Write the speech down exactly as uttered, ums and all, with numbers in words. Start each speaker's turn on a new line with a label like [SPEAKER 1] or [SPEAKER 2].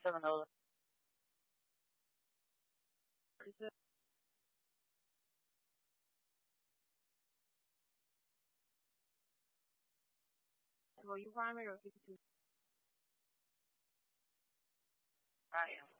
[SPEAKER 1] don't know. Is it- Will you find me or give it to I am.